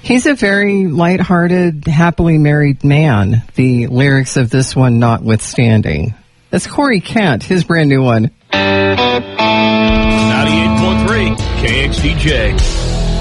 He's a very lighthearted, happily married man, the lyrics of this one notwithstanding. That's Corey Kent, his brand new one. 98.3 KXDJ.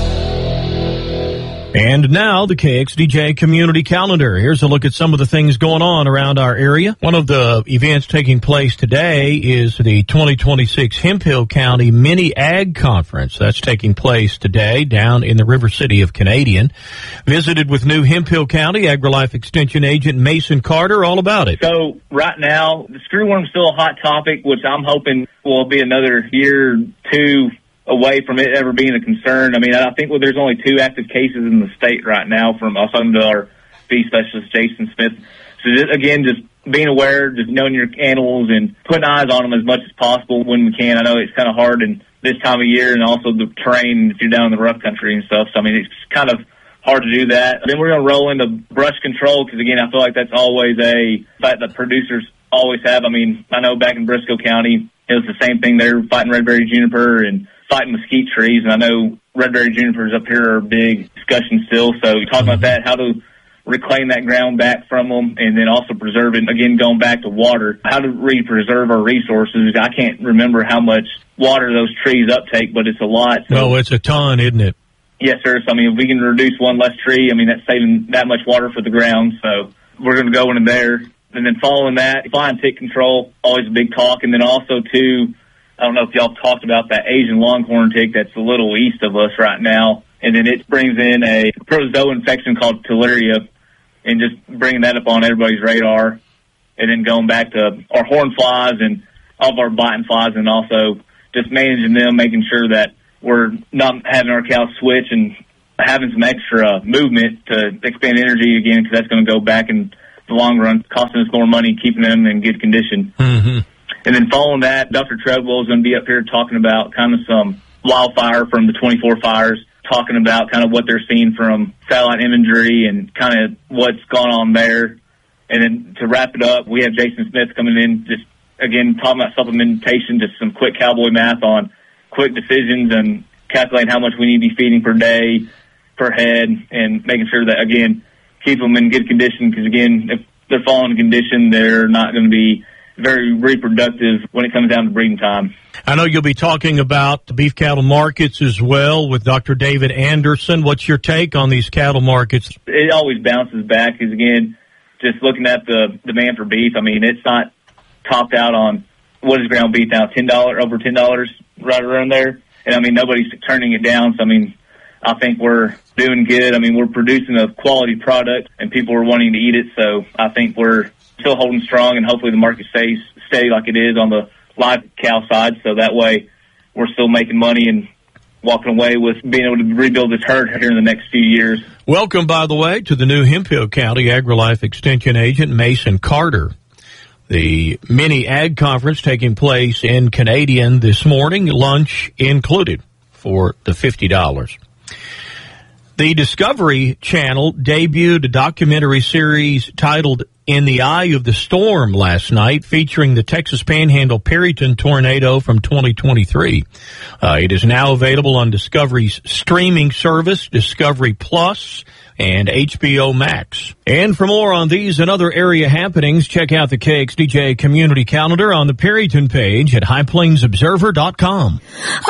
And now the KXDJ Community Calendar. Here's a look at some of the things going on around our area. One of the events taking place today is the 2026 Hemphill County Mini Ag Conference. That's taking place today down in the River City of Canadian. Visited with new Hemphill County AgriLife Extension Agent Mason Carter. All about it. So right now, the screwworm's still a hot topic, which I'm hoping will be another year or two away from it ever being a concern. I mean, I think there's only 2 active cases in the state right now I was talking to our beef specialist, Jason Smith. So just being aware, just knowing your animals and putting eyes on them as much as possible when we can. I know it's kind of hard in this time of year and also the terrain if you're down in the rough country and stuff. So, I mean, it's kind of hard to do that. Then we're going to roll into brush control because, again, I feel like that's always a fight that producers always have. I mean, I know back in Briscoe County, it was the same thing. They were fighting redberry juniper and fighting mesquite trees, and I know redberry junipers up here are a big discussion still. So we talk about that, how to reclaim that ground back from them, and then also preserve it. Again, going back to water, how to preserve our resources. I can't remember how much water those trees uptake, but it's a lot. So, it's a ton, isn't it? Yes, sir. So, I mean, if we can reduce one less tree, I mean, that's saving that much water for the ground. So we're going to go into there. And then following that, fly tick control, always a big talk. And then also, too, I don't know if y'all talked about that Asian longhorn tick that's a little east of us right now. And then it brings in a protozoa infection called tularemia, and just bringing that up on everybody's radar. And then going back to our horn flies and all of our biting flies, and also just managing them, making sure that we're not having our cows switch and having some extra movement to expand energy again, because that's going to go back in the long run, costing us more money, keeping them in good condition. Mm-hmm. And then following that, Dr. Treadwell is going to be up here talking about kind of some wildfire from the 24 fires, talking about kind of what they're seeing from satellite imagery and kind of what's going on there. And then to wrap it up, we have Jason Smith coming in, just, again, talking about supplementation, just some quick cowboy math on quick decisions and calculating how much we need to be feeding per day, per head, and making sure that, again, keep them in good condition, because, again, if they're falling in condition, they're not going to be very reproductive when it comes down to breeding time. I know you'll be talking about the beef cattle markets as well with Dr. David Anderson. What's your take on these cattle markets? It always bounces back because, again, just looking at the demand for beef, I mean, it's not topped out on what is ground beef now, over $10, right around there. And, I mean, nobody's turning it down. So, I mean, I think we're doing good. I mean, we're producing a quality product and people are wanting to eat it. So I think we're still holding strong, and hopefully the market stays steady like it is on the live cow side. So that way we're still making money and walking away with being able to rebuild this herd here in the next few years. Welcome, by the way, to the new Hemphill County AgriLife Extension Agent Mason Carter. The mini ag conference taking place in Canadian this morning, lunch included for the $50. The Discovery Channel debuted a documentary series titled In the Eye of the Storm last night, featuring the Texas Panhandle Perryton tornado from 2023. It is now available on Discovery's streaming service, Discovery Plus, and HBO Max. And for more on these and other area happenings, check out the KXDJ Community Calendar on the Perryton page at highplainsobserver.com.